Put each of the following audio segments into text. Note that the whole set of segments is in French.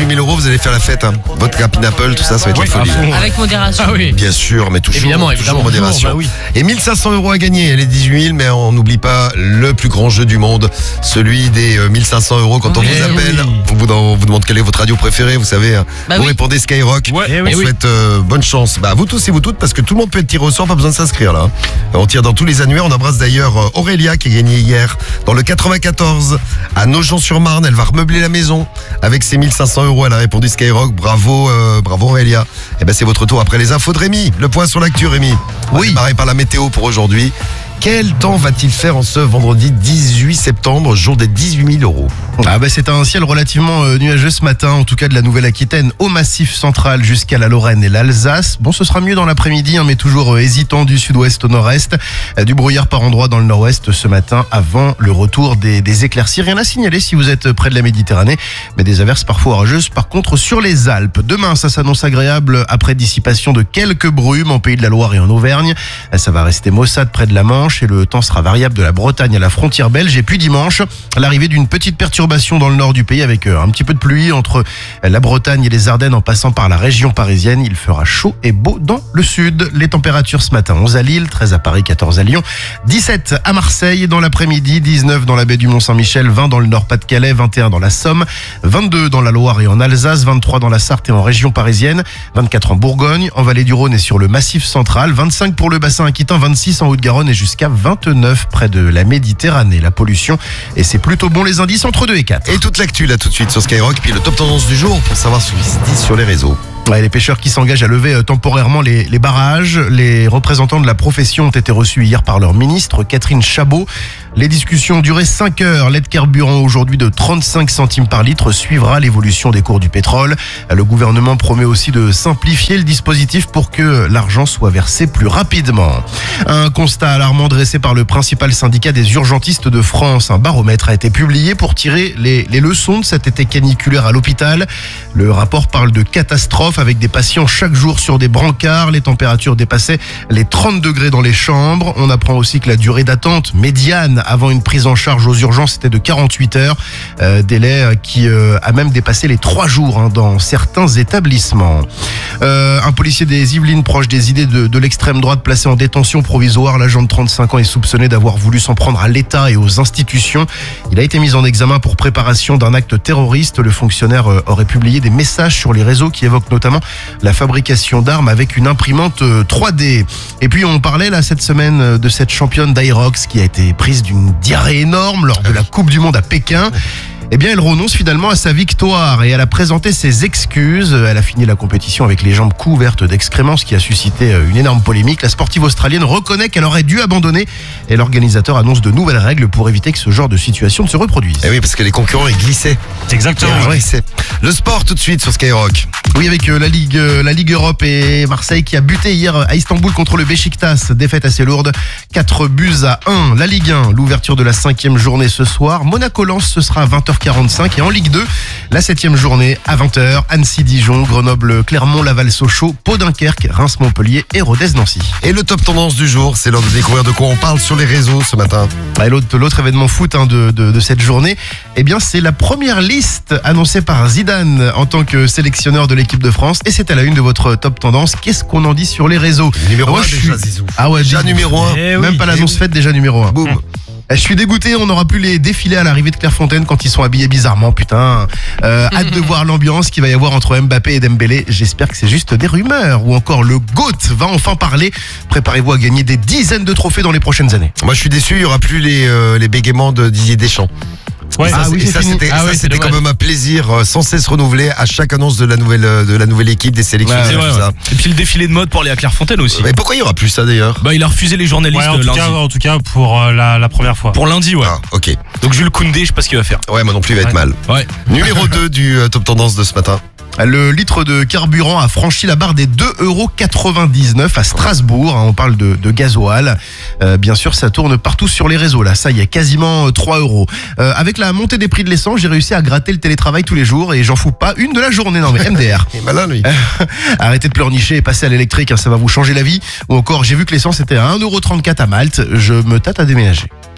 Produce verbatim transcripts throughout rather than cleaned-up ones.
mille euros, vous allez faire la fête. Hein. Vodka, pineapple, tout ça, ça va être Oui, une folie. à fond. Avec modération. Ah oui. Bien sûr, mais toujours, Évidemment, toujours évidemment. modération. Toujours, bah oui. Et mille cinq cents euros à gagner, les dix-huit mille, mais on n'oublie pas le plus grand jeu du monde, celui des euh, mille cinq cents euros. Quand on Oui, vous appelle, oui. on, vous, on vous demande quelle est votre radio préférée, vous savez, hein. Bah vous oui. répondez Skyrock. Ouais, eh on oui. souhaite euh, bonne chance. Bah, vous tous et vous toutes, parce que tout le monde peut être tiré au sort, pas besoin de s'inscrire là. On tire dans tous les annuaires. On embrasse d'ailleurs euh, Aurélia qui a gagné hier dans le quatre-vingt-quatorze à Nogent-sur-Marne. Elle va remeubler la maison avec ses mille cinq cents euros. Elle a répondu Skyrock. Bravo, euh, bravo Aurélia. Et ben c'est votre tour après les infos de Rémi. Le point sur l'actu, Rémi. On va démarrer par la météo pour aujourd'hui. Quel temps va-t-il faire en ce vendredi dix-huit septembre, jour des dix-huit mille euros? Ah bah c'est un ciel relativement euh, nuageux ce matin, en tout cas de la Nouvelle-Aquitaine au Massif central jusqu'à la Lorraine et l'Alsace. Bon, ce sera mieux dans l'après-midi, hein, mais toujours euh, hésitant du sud-ouest au nord-est. Euh, du brouillard par endroits dans le nord-ouest ce matin avant le retour des, des éclaircies. Rien à signaler si vous êtes près de la Méditerranée, mais des averses parfois orageuses par contre sur les Alpes. Demain, ça s'annonce agréable après dissipation de quelques brumes en Pays de la Loire et en Auvergne. Euh, Ça va rester maussade près de la Manche et le temps sera variable de la Bretagne à la frontière belge. Et puis dimanche, l'arrivée d'une petite perturbation dans le nord du pays avec un petit peu de pluie entre la Bretagne et les Ardennes en passant par la région parisienne. Il fera chaud et beau dans le sud. Les températures ce matin, onze à Lille, treize à Paris, quatorze à Lyon, dix-sept à Marseille dans l'après-midi, dix-neuf dans la baie du Mont-Saint-Michel, vingt dans le Nord-Pas-de-Calais, vingt et un dans la Somme, vingt-deux dans la Loire et en Alsace, vingt-trois dans la Sarthe et en région parisienne, vingt-quatre en Bourgogne, en Vallée du Rhône et sur le Massif central, vingt-cinq pour le bassin aquitain, vingt-six en Haute-Garonne et jusqu'à vingt-neuf près de la Méditerranée. La pollution, et c'est plutôt bon les indices entre deux et quatre. Et toute l'actu là tout de suite sur Skyrock, puis le top tendance du jour pour savoir ce qui se dit sur les réseaux. Ouais, les pêcheurs qui s'engagent à lever euh, temporairement les, les barrages. Les représentants de la profession ont été reçus hier par leur ministre, Catherine Chabot. Les discussions ont duré cinq heures. L'aide carburant aujourd'hui de trente-cinq centimes par litre suivra l'évolution des cours du pétrole. Le gouvernement promet aussi de simplifier le dispositif pour que l'argent soit versé plus rapidement. Un constat alarmant dressé par le principal syndicat des urgentistes de France. Un baromètre a été publié pour tirer les, les leçons de cet été caniculaire à l'hôpital. Le rapport parle de catastrophe avec des patients chaque jour sur des brancards. Les températures dépassaient les trente degrés dans les chambres. On apprend aussi que la durée d'attente médiane avant une prise en charge aux urgences était de quarante-huit heures. Euh, délai qui euh, a même dépassé les trois jours hein, dans certains établissements. Euh, un policier des Yvelines proche des idées de, de l'extrême droite placé en détention provisoire. L'agent de trente-cinq ans est soupçonné d'avoir voulu s'en prendre à l'État et aux institutions. Il a été mis en examen pour préparation d'un acte terroriste. Le fonctionnaire euh, aurait publié des messages sur les réseaux qui évoquent notamment la fabrication d'armes avec une imprimante trois D. Et puis on parlait là cette semaine de cette championne d'Aerox qui a été prise d'une diarrhée énorme lors de la Coupe du Monde à Pékin. Eh bien, elle renonce finalement à sa victoire et elle a présenté ses excuses. Elle a fini la compétition avec les jambes couvertes d'excréments, ce qui a suscité une énorme polémique. La sportive australienne reconnaît qu'elle aurait dû abandonner et l'organisateur annonce de nouvelles règles pour éviter que ce genre de situation ne se reproduise. Eh oui, parce que les concurrents ils glissaient. Exactement. Ils glissaient. Le sport tout de suite sur Skyrock. Oui, avec euh, la Ligue euh, la Ligue Europe et Marseille qui a buté hier à Istanbul contre le Beşiktaş. Défaite assez lourde, quatre buts à un. La Ligue un, l'ouverture de la cinquième journée ce soir. Monaco-Lens, ce sera à vingt heures quarante-cinq. Et en Ligue deux, la septième journée à vingt heures. Annecy-Dijon, Grenoble-Clermont, Laval-Sochaux, Pau-Dunkerque, Reims-Montpellier et Rodez-Nancy. Et le top tendance du jour, c'est l'heure de découvrir de quoi on parle sur les réseaux ce matin. Et l'autre, l'autre événement foot hein, de, de, de cette journée, eh bien, c'est la première liste annoncée par Zidane en tant que sélectionneur de l'équipe de France. Et c'est à la une de votre top tendance. Qu'est-ce qu'on en dit sur les réseaux? Numéro Moi, un je déjà, suis- Zizou. Ah ouais, Déjà Zizou. numéro un. Eh Même oui, pas eh l'annonce oui. faite, déjà numéro un. Boum. Je suis dégoûté, on n'aura plus les défilés à l'arrivée de Clairefontaine quand ils sont habillés bizarrement, putain. Euh, hâte de voir l'ambiance qu'il va y avoir entre Mbappé et Dembélé. J'espère que c'est juste des rumeurs. Ou encore le GOAT va enfin parler. Préparez-vous à gagner des dizaines de trophées dans les prochaines années. Moi je suis déçu, il n'y aura plus les, euh, les bégaiements de Didier Deschamps. Ouais. Et ça, Ah c'est- oui, et c'est ça, fini. c'était, Ah ça, oui, c'est c'était quand dommage. même un plaisir euh, sans cesse renouvelé à chaque annonce de la nouvelle, euh, de la nouvelle équipe, des sélectionneurs. C'est vrai, tout ça. ouais. Et puis le défilé de mode pour aller à Clairefontaine aussi. Mais pourquoi il n'y aura plus ça d'ailleurs? Bah il a refusé les journalistes Ouais, en, tout lundi. cas, en tout cas pour euh, la, la première fois. Pour lundi, ouais. Ah, ok. Donc Jules Koundé, je sais pas ce qu'il va faire. Ouais, moi non plus, il va être Ouais. mal. Ouais. Numéro deux du euh, top tendance de ce matin. Le litre de carburant a franchi la barre des deux euros quatre-vingt-dix-neuf à Strasbourg. On parle de, de gasoil. Euh, bien sûr, ça tourne partout sur les réseaux. Là, ça y est, quasiment euh, trois euros. Euh, avec la montée des prix de l'essence, j'ai réussi à gratter le télétravail tous les jours et j'en fous pas une de la journée. Non mais M D R. Il est malin lui. Arrêtez de pleurnicher et passez à l'électrique, hein, ça va vous changer la vie. Ou encore, j'ai vu que l'essence était à un euro trente-quatre à Malte. Je me tâte à déménager.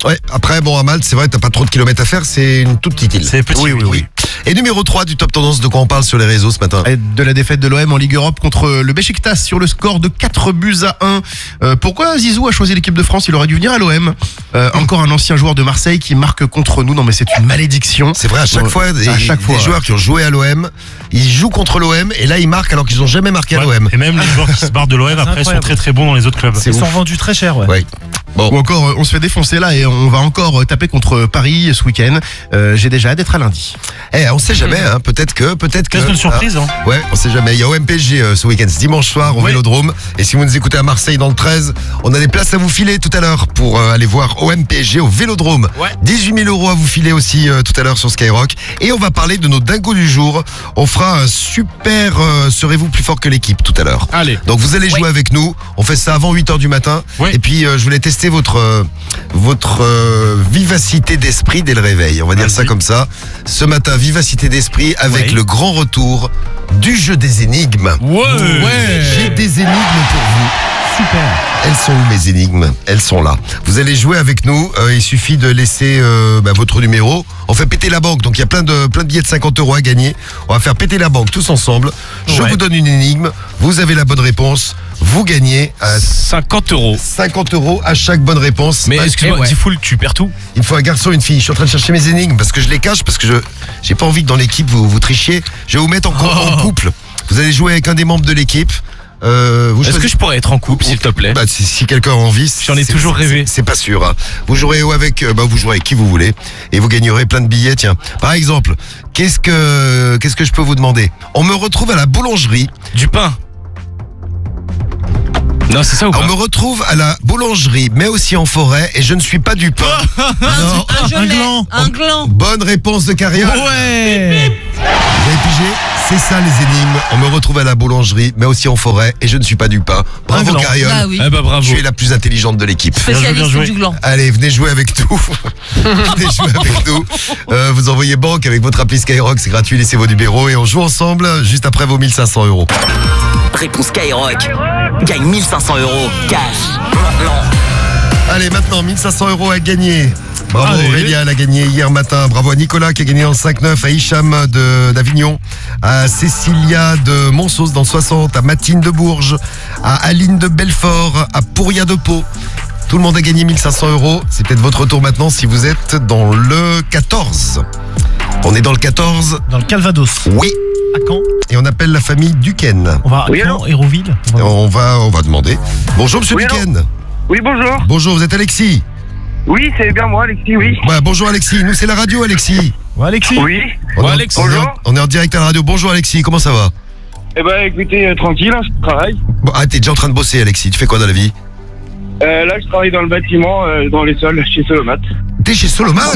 Ouais, après, bon, à Malte, c'est vrai, t'as pas trop de kilomètres à faire, c'est une toute petite île. C'est petit. Oui, oui, oui. Et numéro trois du top tendance, de quoi on parle sur les réseaux ce matin? Et de la défaite de l'O M en Ligue Europe contre le Beşiktaş sur le score de quatre buts à un. Euh, pourquoi Zizou a choisi l'équipe de France? Il aurait dû venir à l'O M. Euh, encore un ancien joueur de Marseille qui marque contre nous. Non mais c'est une malédiction. C'est vrai, à chaque Ouais, fois, des, à chaque des fois, joueurs qui ont joué à l'O M, ils jouent contre l'O M et là ils marquent alors qu'ils ont jamais marqué à Ouais. l'O M. Et même les joueurs qui se barrent de l'O M après sont incroyable. très très bons dans les autres clubs. C'est Ils ouf. sont vendus très cher, ouais. Ouais. Bon. Ou encore, euh, on se fait défoncer là et on va encore euh, taper contre Paris ce week-end. Euh, J'ai déjà hâte d'être à lundi. Eh, on sait jamais, hein, peut-être que, peut-être que. Qu'est-ce une surprise, hein. Ah, ouais, on sait jamais. Il y a O M P S G euh, ce week-end, c'est dimanche soir au Ouais. Vélodrome. Et si vous nous écoutez à Marseille dans le treize, on a des places à vous filer tout à l'heure pour euh, aller voir O M P S G au Vélodrome. Ouais. dix-huit mille euros à vous filer aussi euh, tout à l'heure sur Skyrock. Et on va parler de nos dingos du jour. On fera un super euh, serez-vous plus fort que l'équipe tout à l'heure. Allez. Donc vous allez jouer avec nous. On fait ça avant huit heures du matin. Ouais. Et puis euh, je voulais tester votre euh, votre euh, vivacité d'esprit dès le réveil. On va dire ça comme ça. Ce matin, vivacité d'esprit avec Ouais. le grand retour du jeu des énigmes. Ouais. J'ai des énigmes pour vous. Super. Elles sont où mes énigmes? Elles sont là. Vous allez jouer avec nous. Euh, il suffit de laisser euh, bah, votre numéro. On fait péter la banque. Donc il y a plein de plein de billets de cinquante euros à gagner. On va faire péter la banque tous ensemble. Je Ouais. vous donne une énigme. Vous avez la bonne réponse. Vous gagnez euh, cinquante euros. cinquante euros à chaque bonne réponse. Mais Bah, excuse-moi, eh ouais. Tifoul, tu perds tout. Il me faut un garçon et une fille. Je suis en train de chercher mes énigmes parce que je les cache, parce que je j'ai pas envie que dans l'équipe vous, vous trichiez. Je vais vous mettre en, co- en couple. Vous allez jouer avec un des membres de l'équipe. Euh, vous Est-ce que choisissez- je pourrais être en couple, s'il te plaît? Bah, si, si quelqu'un a envie, J'en ai c'est- toujours c'est- rêvé. C'est c'est pas sûr. Hein. Vous jouerez ou avec, euh, bah, vous jouerez avec qui vous voulez et vous gagnerez plein de billets. Tiens, par exemple, qu'est-ce que qu'est-ce que je peux vous demander? On me retrouve à la boulangerie. Du pain. Non, c'est ça ou On pas? me retrouve à la boulangerie, mais aussi en forêt, et je ne suis pas du pain. Non. Un gelé, gland. un gland. Bonne réponse de Carriole. Ouais. Vous avez pigé? C'est ça les énigmes. On me retrouve à la boulangerie, mais aussi en forêt, et je ne suis pas du pain. Bravo Un gland. Carriole. Bah oui. Eh bah bravo. Tu es la plus intelligente de l'équipe. Bien Spécialiste joué. du gland. Allez, venez jouer avec nous. venez jouer avec nous. Euh, vous envoyez banque avec votre appli Skyrock, c'est gratuit, laissez vos numéros et on joue ensemble juste après vos mille cinq cents euros. Réponse Skyrock. Gagne mille cinq cents euros cash. Maintenant. Allez, maintenant, mille cinq cents euros à gagner. Bravo Allez. Aurélia, elle a gagné hier matin. Bravo à Nicolas qui a gagné en cinq neuf, à Hicham de- d'Avignon, à Cécilia de Monceau dans le soixante, à Matine de Bourges, à Aline de Belfort, à Pouria de Pau. Tout le monde a gagné mille cinq cents euros. C'est peut-être votre tour maintenant si vous êtes dans le quatorze. On est dans le quatorze, Dans le Calvados. oui, À Caen. et on appelle la famille Duquesne. On va à Oui, Caen, allô Hérouville. On va- On va, on va demander. Bonjour Monsieur Oui, allô Duquesne. Oui, bonjour. Bonjour, vous êtes Alexis. Oui, c'est bien moi, Alexis, oui. Ouais, bonjour Alexis, nous c'est la radio Alexis. Ouais, Alexis. Oui. On, Ouais, est en- Alex. on est en, Bonjour. on est en direct à la radio. Bonjour Alexis, comment ça va? Eh ben, écoutez, euh, tranquille, hein, je travaille. Bon, ah, t'es déjà en train de bosser Alexis, tu fais quoi dans la vie? Euh, là, je travaille dans le bâtiment, euh, dans les sols, chez Solomat. T'es chez Solomat?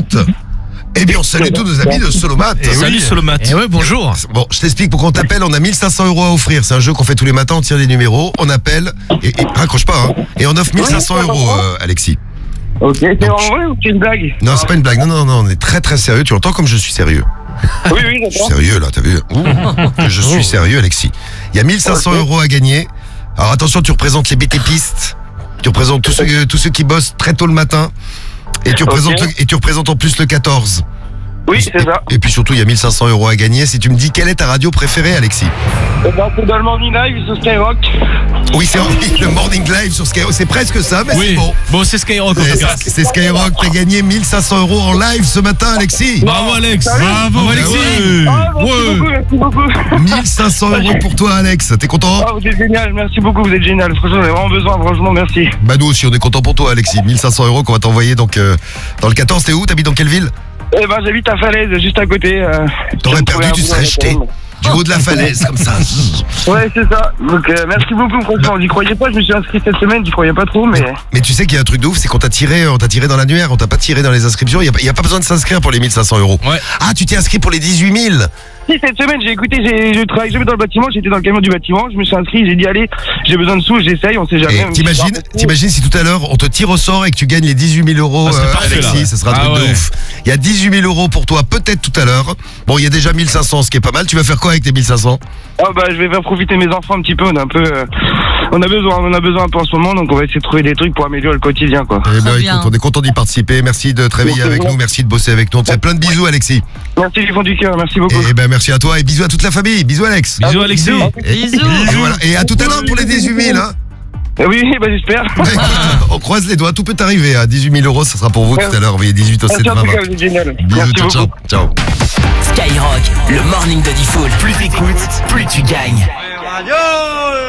Eh bien on salue tous nos amis de Solomat. Eh Salut Solomat. Eh ouais, bonjour. Bon, je t'explique pourquoi on t'appelle, on a mille cinq cents euros à offrir. C'est un jeu qu'on fait tous les matins, on tire les numéros, on appelle, et, et raccroche pas, hein, et on offre mille cinq cents euros euh, Alexis. Ok, c'est Donc, vraiment vrai ou c'est une blague? Non, c'est pas une blague, non, non, non, on est très très sérieux, tu entends comme je suis sérieux. Oui, oui, Je suis d'accord. sérieux là, t'as vu? Ouh, je suis sérieux Alexis. Il y a mille cinq cents Ok. euros à gagner. Alors attention, tu représentes les B T pistes, tu représentes tous ceux, tous ceux qui bossent très tôt le matin, et tu représentes, Ok. le- et tu représentes en plus le quatorze. Oui, c'est ça. Et puis surtout, il y a mille cinq cents euros à gagner. Si tu me dis quelle est ta radio préférée, Alexis? Eh ben, c'est dans le Morning Live sur Skyrock. Oui, c'est oui, le Morning Live sur Skyrock. C'est presque ça, mais c'est Oui. bon. Bon, c'est Skyrock en tout C'est cas. c'est Skyrock. T'as gagné mille cinq cents euros en live ce matin, Alexis. Bravo Alex. Bravo Alexis. Ah, merci Ouais. beaucoup, merci beaucoup. mille cinq cents euros pour toi, Alex. T'es content? Ah, vous êtes génial, merci beaucoup, vous êtes génial. Franchement, j'en ai vraiment besoin, franchement, merci. Bah nous aussi, on est content pour toi, Alexis. mille cinq cents euros qu'on va t'envoyer donc euh, dans le quatorze. T'es où? T'habites dans quelle ville? Eh ben, j'habite à Falaise, juste à côté. Euh, T'aurais je me perdu, trouvais tu un serais boulot jeté à du haut de la falaise comme ça. Ouais, c'est ça. Donc, euh, merci beaucoup, franchement. J'y croyais pas, je me suis inscrit cette semaine, j'y croyais pas trop, mais. Mais tu sais qu'il y a un truc de ouf, c'est qu'on t'a tiré, on t'a tiré dans l'annuaire, on t'a pas tiré dans les inscriptions. Il y a, pas- il y a pas besoin de s'inscrire pour les mille cinq cents euros. Ouais. Ah, tu t'es inscrit pour les dix-huit mille. Si, cette semaine, j'ai écouté, j'ai, je travaille jamais dans le bâtiment, j'étais dans le camion du bâtiment, je me suis inscrit, j'ai dit, allez, j'ai besoin de sous, j'essaye, on sait jamais. Et même si t'imagines, c'est pas beaucoup. t'imagines si tout à l'heure on te tire au sort et que tu gagnes les dix-huit mille euros, Ah, c'est euh, parfait, Alexis, là. ce sera un Ah truc de ouais. ouf. Il y a dix-huit mille euros pour toi, peut-être tout à l'heure. Bon, il y a déjà mille cinq cents, ce qui est pas mal. Tu vas faire quoi avec tes mille cinq cents? Ah bah, je vais faire profiter mes enfants un petit peu, on est un peu, euh, on a besoin, on en a besoin un peu en ce moment, donc on va essayer de trouver des trucs pour améliorer le quotidien, quoi. Eh ben, Très bien. écoute, on est content d'y participer. Merci de te réveiller Merci avec beaucoup. nous. Merci de bosser avec nous. On te fait plein de bisous, Alexis. Merci du fond du cœur, merci beaucoup. Et ben, merci à toi et bisous à toute la famille. Bisous, Alex. Bisous, Alexis. Et, Bisous. et voilà. Et à tout à l'heure pour les dix-huit mille. Hein. Eh oui, bah j'espère. Écoute, on croise les doigts. Tout peut arriver. À dix-huit mille euros, ça sera pour vous tout à l'heure. Envoyez dix-huit au sept Merci en vingt tout cas, vingt. vous êtes génial. Bisous, Merci ciao, beaucoup. ciao. Ciao. Skyrock, le morning de Diffoul. Plus t'écoutes, plus tu gagnes.